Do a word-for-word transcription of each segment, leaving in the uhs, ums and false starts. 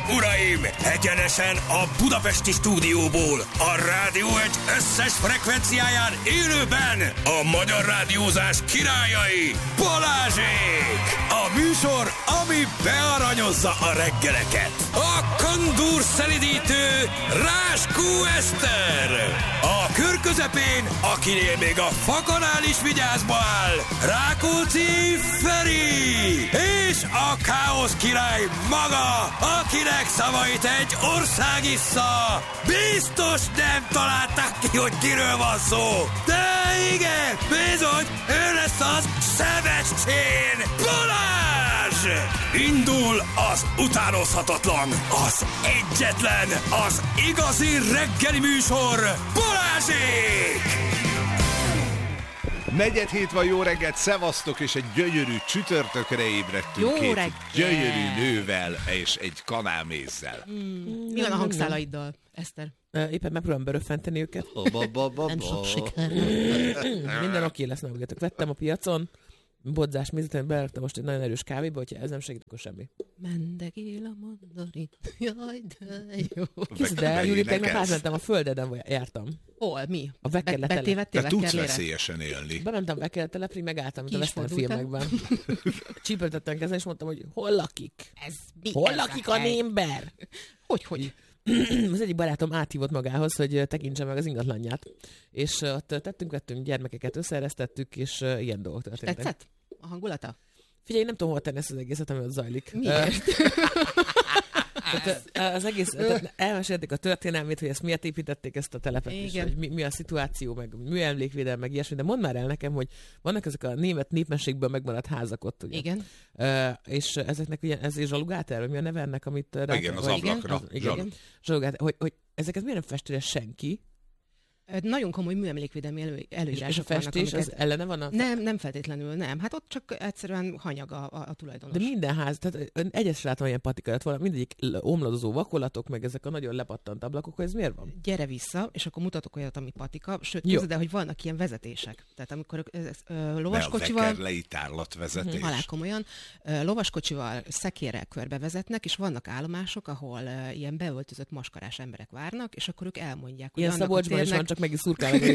uraim, egyenesen a budapesti stúdióból, a Rádió egy összes frekvenciáján élőben a magyar rádiózás királyai, Balázsék! A műsor, ami bearanyozza a reggeleket. A kandúr szelidítő Ráskó Eszter. A kör közepén, akinél még a fakanál is vigyázba áll, Rákóczi Feri. És a káosz király maga, akinek szavait egy ország issza. Biztos nem találták ki, hogy kiről van szó. De igen, bizony, ő lesz az Sebestyén Balázs! Indul az utánozhatatlan, az egyetlen, az igazi reggeli műsor, Balázsék! Negyed hét van, jó reggelt, szevasztok, és egy gyönyörű csütörtökre ébredtünk. Jó két reggel. gyönyörű nővel és egy kanálmézzel. Mm, mi van a hangszálaiddal, Eszter? Uh, éppen megpróbálom beröffenteni őket. Nem sok siker. Minden oké lesz, nem tudjátok. Vettem a piacon, bodzás mézet, beraktam most egy nagyon erős kávéba, hogyha ez nem segít, akkor semmi. Mendegél a mandarin, jaj, de jó. Készíted el, Júli, tegnap átmentem a földeden, jártam. Hol, mi? A Vekkerle Be- betévedtél De tudsz Vekkerlére? veszélyesen élni. Bementem a Vekkerle telepre, megálltam, mint a Ki is western fordultál? filmekben. Csípöltettem kezen, és mondtam, hogy hol lakik? Ez mi? Hol ez lakik a a hely? némber? Hogy, hogy? Az egyik barátom áthívott magához, hogy tekintse meg az ingatlanját. És ott tettünk, vettünk gyermekeket, összeeresztettük, és ilyen dolgok történtek. Tetszett? A hangulata? Figyelj, nem tudom, hova tenni ezt az egészet, ami ott zajlik. Miért? Tehát, az egész, tehát elmesélték a történelmét, hogy ezt miért építették ezt a telepet, és Igen. hogy mi, mi a szituáció, meg műemlékvédelem, meg ilyesmi, de mondd már el nekem, hogy vannak ezek a német népességből megmaradt házak ott, ugye? Igen. Uh, és ezeknek ugye, ez zsalogáter, vagy mi a neve ennek, amit... Uh, Igen, az igen, ablakra. az, igen, Zsalog. zsalogáter, hogy, hogy ezeket miért nem festi le senki, Nagyon komoly műemlékvédelmi elő, és, és a előírások vannak, festés amiket... az ellene van a... Nem, nem feltétlenül, nem. Hát ott csak egyszerűen hanyag a, a, a tulajdonos. De minden ház, tehát egyes látom ilyen patikárat, van, mindegyik omladozó vakolatok, meg ezek a nagyon lepattant ablakok, hogy ez miért van? Gyere vissza, és akkor mutatok olyat, ami patika. Sőt, Jó. képzeld el, hogy vannak ilyen vezetések. Tehát amikor ö, ö, Ne a lovaskocsival... Vekkerlei tárlatvezetés. Halál komolyan. Ö, Lovaskocsival, szekérrel körbevezetnek, és vannak állomások, ahol ö, ilyen beöltözött maskarás emberek várnak, és akkor ők elmondják, hogy Ilyen annak a Szabolcsban is térnek, van, csak meg is szurkálnak.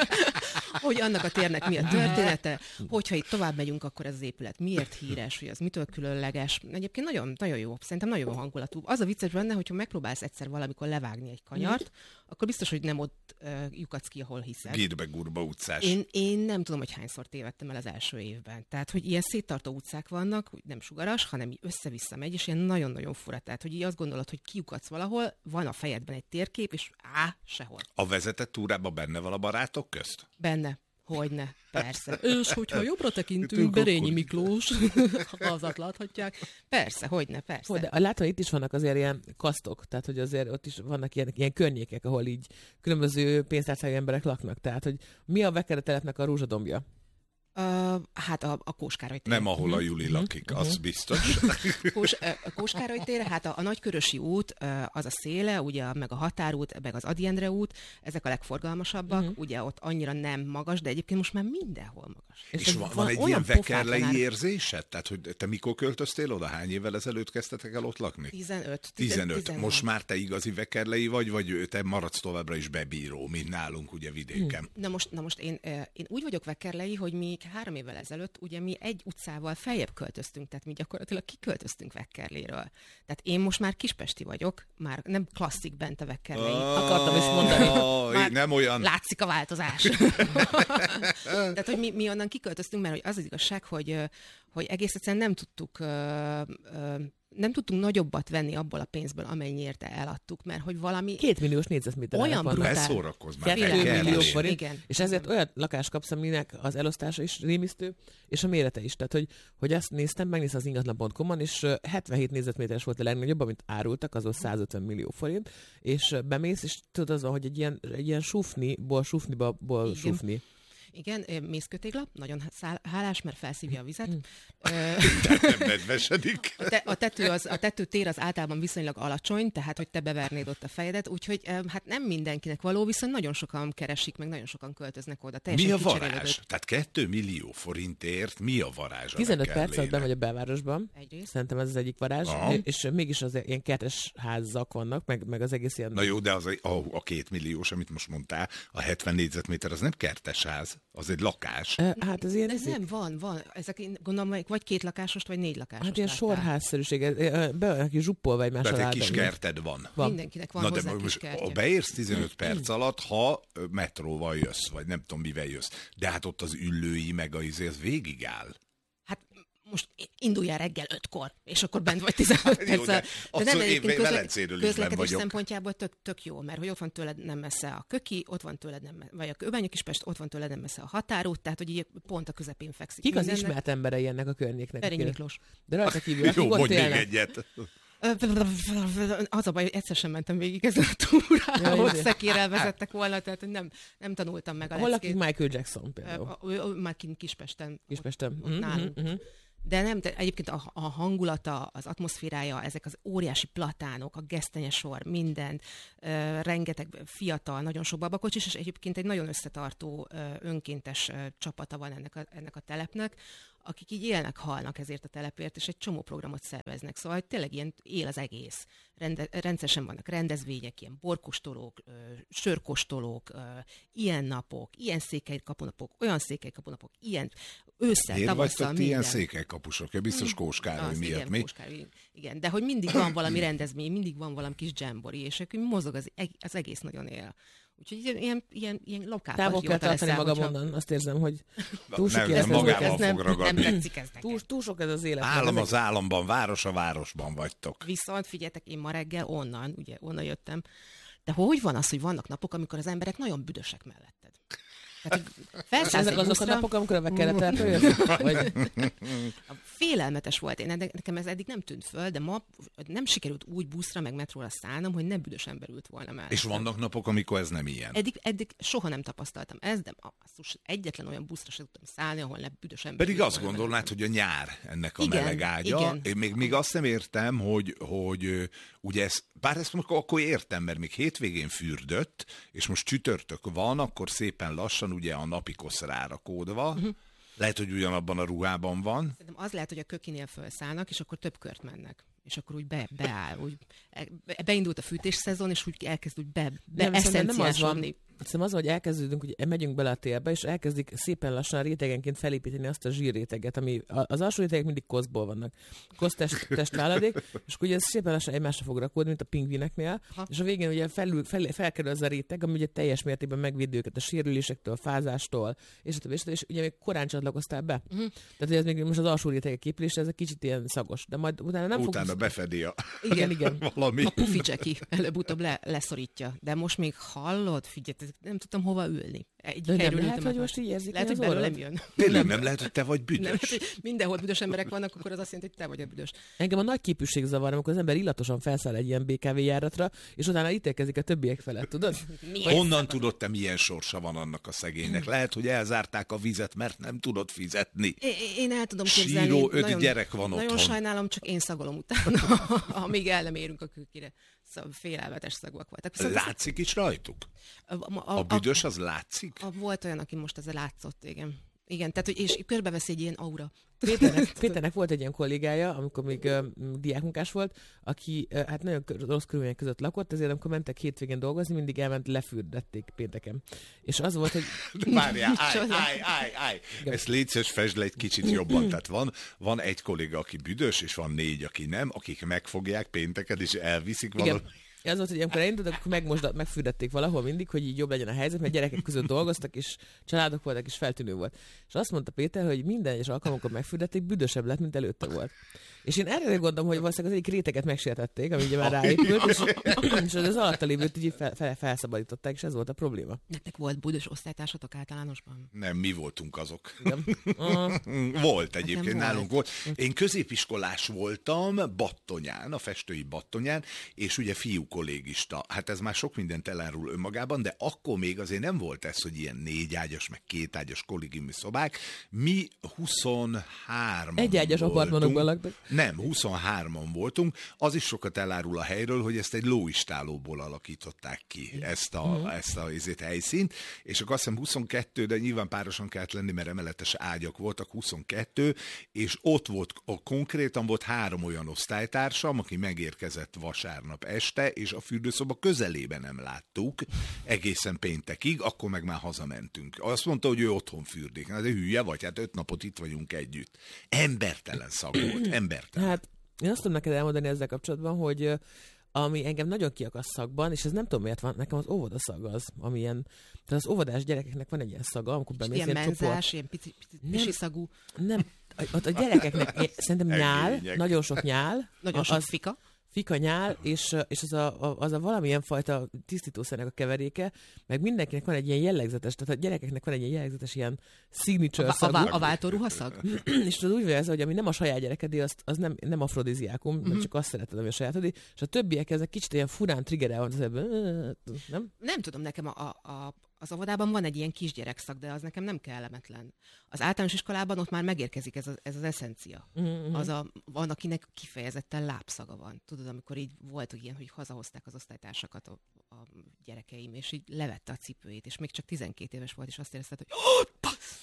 hogy annak a térnek mi a története, hogyha itt tovább megyünk, akkor ez az épület miért híres, hogy az mitől különleges. Egyébként nagyon, nagyon jó, szerintem nagyon jó hangulatú. Az a vicces benne, hogyha megpróbálsz egyszer valamikor levágni egy kanyart, akkor biztos, hogy nem ott uh, lyukadsz ki, ahol hiszed. Gírbe Gurba utcás. Én, én nem tudom, hogy hányszor tévedtem el az első évben. Tehát, hogy ilyen széttartó utcák vannak, hogy nem sugaras, hanem így össze-vissza megy, és ilyen nagyon-nagyon fura. Tehát, hogy így azt gondolod, hogy kiukadsz valahol, van a fejedben egy térkép, és á, sehol. A vezetett túrában benne van a barátok közt? Benne. Hogyne, persze. És hogyha jobbra tekintünk, Tünk Berényi akkor- Miklós, ha azat láthatják. Persze, hogyne, persze. Hogy, de látom, itt is vannak azért ilyen kasztok, tehát hogy azért ott is vannak ilyen, ilyen környékek, ahol így különböző pénztárcájú emberek laknak. Tehát, hogy mi a Vekkerle telepnek a rózsadombja? Uh, hát a, a Kóskároly tér. Nem ahol a Juli lakik, az biztos. Kós, a Kóskároly tér, hát a, a Nagykörösi út, az a széle, ugye, meg a Határút, meg az Ady Endre út, ezek a legforgalmasabbak, uh-huh. ugye ott annyira nem magas, de egyébként most már mindenhol magas. És ez van, van egy olyan ilyen pofátlan vekkerlei ár- érzésed? Tehát, hogy te mikor költöztél oda? Hány évvel ezelőtt kezdtetek el ott lakni? tizenöt. tizenöt. tizenhat. Most már te igazi vekkerlei vagy, vagy te maradsz továbbra is bebíró, mint nálunk ugye vidéken? Na most, na most én, eh, én úgy vagyok vekkerlei, hogy mi három évvel ezelőtt ugye mi egy utcával feljebb költöztünk, tehát mi gyakorlatilag kiköltöztünk Vekkerléről. Tehát én most már kispesti vagyok, már nem klasszik bent a Vekkerlei. Akartam is mondani. Már Nem olyan... látszik a változás. Tehát, hogy mi, mi onnan kiköltöztünk, mert hogy az az igazság, hogy, ö, hogy egész egyszerűen nem tudtuk ö, ö, nem tudtunk nagyobbat venni abból a pénzből, amennyiért eladtuk, mert hogy valami... Két milliós négyzetméter. Olyan van. brutál. Beszórakozz már. Kettő Vekkerlei. millió is. forint, Igen. és ezért olyan lakást kapsz, aminek az elosztása is rémisztő, és a mérete is. Tehát, hogy, hogy azt néztem, megnéztem az ingatlan pont com-on, és ö, hetvenhét négyzetméteres volt a legnagyobb, amit árultak, az volt százötven millió forint, és ö, bemész, és tudod azon, hogy egy ilyen, egy ilyen sufniból, sufniból Igen. sufni. Igen, mészkőtégla, nagyon hálás, mert felszívja a vizet. Tehát nem nedvesedik. A, te, a, tető az, a tetőtér az általában viszonylag alacsony, tehát hogy te bevernéd ott a fejedet, úgyhogy hát nem mindenkinek való, viszont nagyon sokan keresik, meg nagyon sokan költöznek oda. Teljesen mi a varázs? Tehát kettő millió forintért mi a varázs? tizenöt perc alatt bemegy a belvárosban. Egyrészt. Szerintem ez az egyik varázs. Aha. És mégis az ilyen kertes házak vannak, meg, meg az egész ilyen... Na jó, de az a, a, a két milliós, amit most mondtál, a hetven négyzetméter, az nem kertes ház, az egy lakás. E, hát ez ilyen... De ez nem, van, van. Ezek gondolom, vagy két lakásos, vagy négy lakásos. Hát ilyen sorházszerűség, be neki zsuppolva egymás alá. Tehát egy kis kerted van. van. Mindenkinek van. Na hozzá de kis kertje. Beérsz tizenöt perc alatt, ha metróval jössz, vagy nem tudom mivel jössz. De hát ott az üllői meg a izé, az végig áll. Hát most induljál reggel ötkor, és akkor bent vagy tizenöt perccel. De, de nem, én Velencéről is benn vagyok. Szempontjából tök, tök jó, mert hogy ott van tőled nem messze a Köki, ott van tőled nem messze, vagy a Kőbánya-Kispest, ott van tőled nem messze a határút, tehát hogy így pont a közepén fekszik. Kik az ismert emberei ennek a környéknek? Berényi Miklós. De rajta kívül, jó, mondj még egyet. Az a baj, hogy egyszer sem mentem végig ezen a túrán, ahol szekérrel vezettek volna, tehát hogy nem, nem tanultam meg a leckét. Hol lakik Michael Jackson például? Már Kispesten. Kispesten. Ott, ott nálunk. Mm-hmm. De nem, de egyébként a, a hangulata, az atmoszférája, ezek az óriási platánok, a gesztenyesor, minden, uh, rengeteg fiatal, nagyon sok babakocsis, és egyébként egy nagyon összetartó, uh, önkéntes uh, csapata van ennek a, ennek a telepnek, akik így élnek, halnak ezért a telepért, és egy csomó programot szerveznek. Szóval tényleg ilyen él az egész. Rende, rendszeresen vannak rendezvények, ilyen borkostolók, ö, sörkostolók, ö, ilyen napok, ilyen székelykapunapok, olyan székelykapunapok, ilyen ősszel, Miért tavasszal, minden. Ilyen székelykapusok? Ja, biztos Kós Károly miatt, igen, mi? Kós Károly, igen, de hogy mindig van valami rendezvény, mindig van valami kis dzsambori, és akkor mozog az, az egész nagyon él. Úgyhogy ilyen, ilyen, ilyen lokál távol kell tartani magam hogyha... onnan, azt érzem, hogy túl sok nem, nem magával ez fog ragadni. Nem tetszik ez túl, túl sok ez az élet. Állam az államban, város a városban vagytok. Viszont figyeljetek, én ma reggel onnan, ugye onnan jöttem, de hogy van az, hogy vannak napok, amikor az emberek nagyon büdösek melletted? Tehát, ezek azok buszra... a napok, amikor a vekereteltől jössz? Vagy... Félelmetes volt. Én, nekem ez eddig nem tűnt föl, de ma nem sikerült úgy buszra meg metróra szállnom, hogy nem büdös ember ült volna mellett. És vannak napok, amikor ez nem ilyen? Eddig, eddig soha nem tapasztaltam ezt, de asszus, egyetlen olyan buszra sem tudtam szállni, ahol nem büdös ember. Pedig azt gondolnád, hogy a nyár ennek a igen, meleg ágya. Igen. Én még, még azt nem értem, hogy, hogy ugye ez, bár ezt akkor, akkor értem, mert még hétvégén fürdött, és most csütörtök van, akkor szépen lassan ugye a napi kosz rárakódva. Uh-huh. Lehet, hogy ugyanabban a ruhában van. Szerintem az lehet, hogy a Kökinél felszállnak, és akkor több kört mennek. És akkor úgy be, beáll. Úgy, beindult a fűtésszezon, és úgy elkezd úgy be, be eszenciásodni. Szerintem az, hogy elkezdődünk, hogy megyünk bele a télbe, és elkezdik szépen lassan rétegenként felépíteni azt a zsírréteget, ami az alsó rétegek mindig koszból vannak. Kosz test, testváladék, és akkor ugye ez szépen lassan egymásra fog rakódni, mint a pingvineknél, ha. És a végén ugye felül, fel, felkerül az a réteg, ami ugye teljes mértékben megvédő őket a sérülésektől, a fázástól, és a többi, és, és ugye még korán csatlakoztál be. Uh-huh. Tehát ugye ez még most az alsó rétegek képülése, ez egy kicsit ilyen szagos, de majd utána nem utána fog... befedi a... Igen, igen. valami. A pufi Jackie előbb-utóbb le, leszorítja. De most még hallod, figyelj, nem tudtam hova ülni. Egy de nem lehet, hogy most így érzik. Lehet, hogy belőlem jön. Tényleg nem lehet, hogy te vagy büdös. Nem, hát, mindenhol büdös emberek vannak, akkor az azt jelenti, hogy te vagy a büdös. Engem a nagy képűség zavar, amikor az ember illatosan felszáll egy ilyen bé ká vé járatra, és utána ítélkezik a többiek felett, tudod? Honnan tudod te, milyen sorsa van annak a szegénynek? Lehet, hogy elzárták a vizet, mert nem tudod fizetni. É, én el tudom képzelni. Síró öt nagyon, gyerek van otthon. Nagyon sajnálom, csak én szagolom utána, amíg el nem érünk a Kőkire. Szóval félelmetes szagok voltak. Szóval látszik is rajtuk? A, a, a büdös az látszik? A, volt olyan, aki most ezzel látszott, igen. Igen, tehát, hogy, és körbevesz egy ilyen aura. Péternek, Péternek volt egy ilyen kollégája, amikor még uh, diákmunkás volt, aki uh, hát nagyon rossz körülmények között lakott, ezért amikor mentek hétvégén dolgozni, mindig elment, lefürdették pénteken. És az volt, hogy... Várjál, állj, állj, állj, állj. Ezt légy szíves, fesd le egy kicsit jobban. Tehát van, van egy kolléga, aki büdös, és van négy, aki nem, akik megfogják pénteken, és elviszik valami. Az volt, hogy amikor elindultak, akkor megmosdat, megfürdették valahol mindig, hogy így jobb legyen a helyzet, mert gyerekek között dolgoztak, és családok voltak, és feltűnő volt. És azt mondta Péter, hogy minden egyes alkalomkor megfürdették, büdösebb lett, mint előtte volt. És én erre gondolom, hogy valószínűleg az egyik réteget megsértették, ami ugye már ráépült, és, és az alatta lévőt így fel, fel, felszabadították, és ez volt a probléma. Nektek volt büdös osztálytársatok általánosban? Nem, mi voltunk azok. Uh. Volt egyébként, nálunk volt. volt. Én középiskolás voltam Battonyán, a festői Battonyán, és ugye fiúk kollégista. Hát ez már sok mindent elárul önmagában, de akkor még azért nem volt ez, hogy ilyen négyágyas, meg kétágyas kollégiumi szobák. Mi huszonhárman Egyágyas apartmanokban laktak. Nem, huszonhárman voltunk. Az is sokat elárul a helyről, hogy ezt egy lóistálóból alakították ki, ezt a, uh-huh. ezt a ezért helyszínt, és akkor azt hiszem huszonkettő, de nyilván párosan kellett lenni, mert emeletes ágyak voltak, huszonkettő, és ott volt, a konkrétan volt három olyan osztálytársam, aki megérkezett vasárnap este, és a fürdőszoba közelében nem láttuk egészen péntekig, akkor meg már hazamentünk. Azt mondta, hogy ő otthon fürdik. Na, de hülye vagy, hát öt napot itt vagyunk együtt. Embertelen szag volt, embertelen. Hát én azt tudom neked elmondani ezzel kapcsolatban, hogy ami engem nagyon kiakaszt szagban, és ez nem tudom miért van, nekem az óvodaszag az, amilyen, tehát az óvodás gyerekeknek van egy ilyen szaga, amikor bemész ilyen csoport. Ilyen menzás, ilyen pici, pici, pici szagú. Nem, ott a gyerekeknek szerintem nyál, nagyon sok nyál. Nagyon sok fika. Fika nyál, és, és az, a, az a valamilyen fajta tisztítószernek a keveréke, meg mindenkinek van egy ilyen jellegzetes, tehát a gyerekeknek van egy ilyen jellegzetes ilyen signature szag. A, a, a váltóruhaszag? És tudod úgy vélsz, hogy ami nem a saját gyerekedé, az, az nem, nem afrodiziákum, mm-hmm. mert csak azt szereted, ami a sajátodé, és a többiek ezek kicsit ilyen furán triggerel van, nem? Nem tudom, nekem a, a, a az óvodában van egy ilyen kisgyerekszak, de az nekem nem kellemetlen. Az általános iskolában ott már megérkezik ez, a, ez az eszencia. Mm-hmm. Az a, van, akinek kifejezetten lábszaga van. Tudod, amikor így volt ilyen, hogy hazahozták az osztálytársakat a, a gyerekeim, és így levette a cipőjét, és még csak tizenkét éves volt, és azt érezted, hogy oh, passz!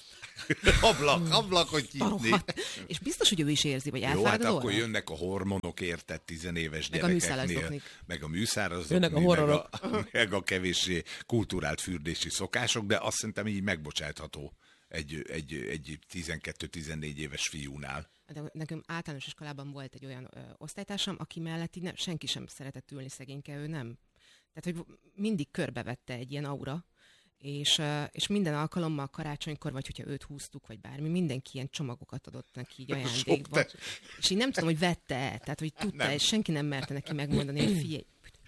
ablak, ablak, hogy nyitni. És biztos, hogy ő is érzi, vagy elfárad. Jó, hát orra? Akkor jönnek a hormonok, érted, tizenéves meg gyerekeknél. Meg a műszárazdoknik. Jönnek a horrorok. Meg a, meg a kevéssé kulturált fürdési szokások, de azt szerintem így megbocsátható egy, egy, egy tizenkettő-tizennégy éves fiúnál. De nekem általános iskolában volt egy olyan ö, osztálytársam, aki mellett így nem, senki sem szeretett ülni, szegényke, ő nem. Tehát, hogy mindig körbevette egy ilyen aura, És, és minden alkalommal karácsonykor, vagy hogyha őt húztuk, vagy bármi, mindenki ilyen csomagokat adott neki így ajándékba. És így nem tudom, hogy vette-e, tehát hogy tudta, és senki nem merte neki megmondani, hogy figyelj.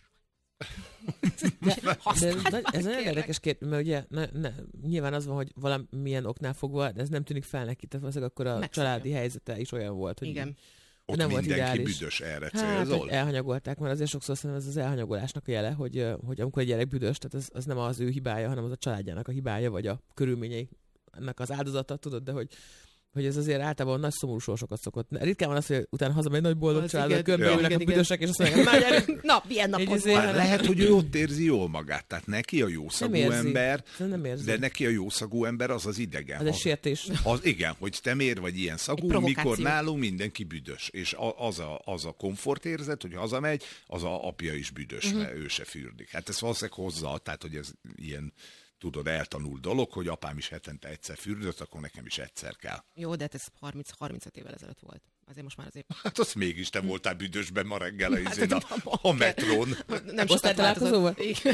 De, de, de ez nagyon érdekes kérdés, mert ugye ne, ne, nyilván az van, hogy valamilyen oknál fogva, de ez nem tűnik fel neki, tehát valószínűleg akkor a Megszakja. Családi helyzete is olyan volt, hogy igen. Ott nem mindenki volt ideális. Büdös, erre hát, célzol? elhanyagolták, mert azért sokszor szerintem ez az elhanyagolásnak a jele, hogy, hogy amikor egy gyerek büdös, tehát az, az nem az ő hibája, hanem az a családjának a hibája, vagy a körülményei ennek az áldozata, tudod, de hogy hogy ez azért általában nagy szomorú sorsokat szokott. Ritkán van az, hogy utána hazamegy nagy boldog család, körbeülnek a büdösek, és azt mondják, már gyerünk! Na, milyen napod van? Lehet, hogy ő ott érzi jól magát. Tehát neki a jószagú ember, nem érzi. De neki a jószagú ember az az idegen. Az egy sértés. Az, igen, hogy te miért vagy ilyen szagú, mikor nálunk mindenki büdös. És az a, az a komfortérzet, hogy hazamegy, az a apja is büdös, uh-huh. mert ő se fürdik. Hát ez valószínűleg hozza, tehát hogy ez ilyen tudod, eltanult dolog, hogy apám is hetente egyszer fürdött, akkor nekem is egyszer kell. Jó, de ez harminc-harmincöt évvel ezelőtt volt. Azért most már azért... Hát az mégis te voltál büdösben ma reggel a, hát, a, a metrón. Nem sokat találkozóval?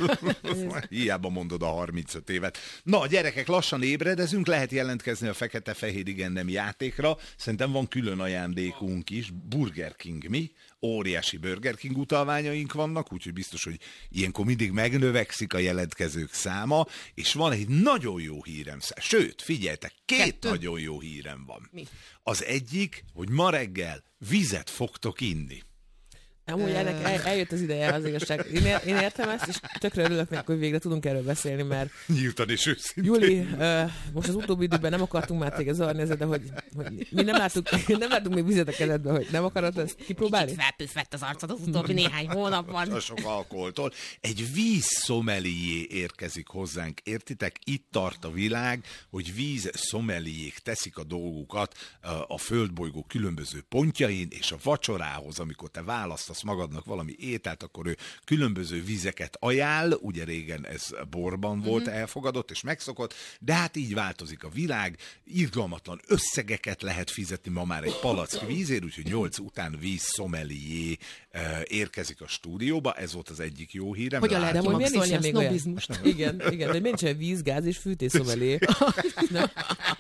Hiába mondod a harmincöt évet. Na, gyerekek, lassan ébredezünk, lehet jelentkezni a fekete-fehér igen nem játékra. Szerintem van külön ajándékunk is. Burger King, mi? Óriási Burger King utalványaink vannak, úgyhogy biztos, hogy ilyenkor mindig megnövekszik a jelentkezők száma, és van egy nagyon jó hírem. Sőt, figyeljetek, két Kettő? nagyon jó hírem van. Mi? Az egyik, hogy ma reggel vizet fogtok inni. Amúgy ennek el, eljött az ideje, az igazság. Én, ér, én értem ezt, és tökre örülök neki, hogy végre tudunk erről beszélni, mert... Nyíltan és őszintén. Júli, uh, most az utóbbi időben nem akartunk már téged zavarni ezzel, de hogy, hogy mi nem láttuk, nem láttuk még vizet a kezedbe, hogy nem akarod ezt kipróbálni? Kicsit felpüffett az arcod az utóbbi néhány hónapban. A sok alkoholtól. Egy vízszomelié érkezik hozzánk, értitek? Itt tart a világ, hogy vízszomeliék teszik a dolgukat a földbolygó különböző pontjain, és a vacsorához, amikor te választasz magadnak valami ételt, akkor ő különböző vizeket ajánl, ugye régen ez borban volt mm-hmm. elfogadott és megszokott, de hát így változik a világ, irgalmatlan összegeket lehet fizetni ma már egy palack vízért, úgyhogy nyolc után vízszomelié uh, érkezik a stúdióba, ez volt az egyik jó hírem. Hogyan lehet kimaxolni a sznobizmust? Igen, igen, de miért nincs víz, gáz és fűtészszomelié?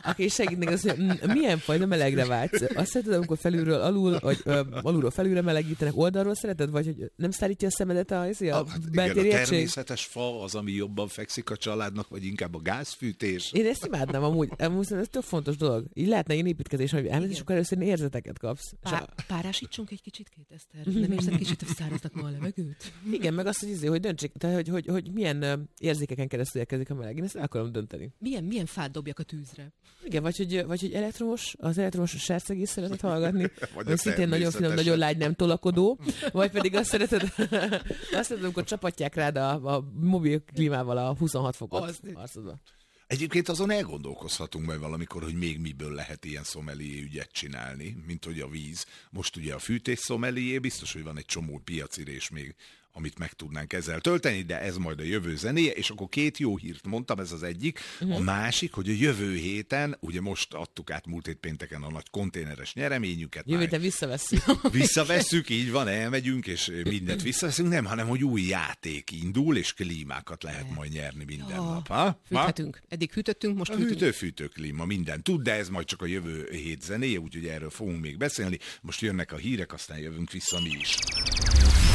aki segítnek, azt mondja, milyen fajta melegre vágysz? Azt szereted, amikor felülről alul, vagy ö, alulról felülre melegítenek, oldalról szereted, vagy hogy nem szárítja a szemedet a, a, a Hát beltéri igen, a egység? természetes fa az, ami jobban fekszik a családnak, vagy inkább a gázfűtés. Én ezt imádnám amúgy, amúgy ez tök fontos dolog. Így lehetne ilyen építkezés, hogy elmegy, és akkor először érzeteket kapsz. Pá- párásítsunk egy kicsit két, Eszter? Nem érzed kicsit, hogy száraznak ma a levegőt? Igen, meg azt, hogy, izé, hogy döntsék, tehát, hogy, hogy, hogy milyen ö, érzékeken keresztül érkezik a meleg. Én ezt el akarom dönteni. Milyen, milyen fát dobjak a tűzre? Igen, vagy hogy, vagy hogy elektromos, az elektromos sercegés szereted hallgatni, Vagy vagy a szintén nagyon finom, nagyon lágy, nem tolakodó, vagy pedig azt szereted, azt szereted, amikor csapatják rád a, a mobil klímával a huszonhat fokot arcodba. Egyébként azon elgondolkozhatunk majd valamikor, hogy még miből lehet ilyen szomelié ügyet csinálni, mint hogy a víz. Most ugye a fűtés szomelié, biztos, hogy van egy csomó piacirés még, amit meg tudnánk ezzel tölteni, de ez majd a jövő zenéje, és akkor két jó hírt mondtam, ez az egyik. Uh-huh. A másik, hogy a jövő héten, ugye most adtuk át múlt hét pénteken a nagy konténeres nyereményünket. Jövő héten visszavesszük. Visszavesszük, így van, elmegyünk, és mindent visszaveszünk, nem, hanem hogy új játék indul, és klímákat lehet majd nyerni minden Ja, nap. Ha? Fűthetünk. Eddig hűtöttünk, most A fűtünk. hűtő-fűtő klíma, minden tud, de ez majd csak a jövő hét zenéje, úgyhogy erről fogunk még beszélni. Most jönnek a hírek, aztán jövünk vissza mi is.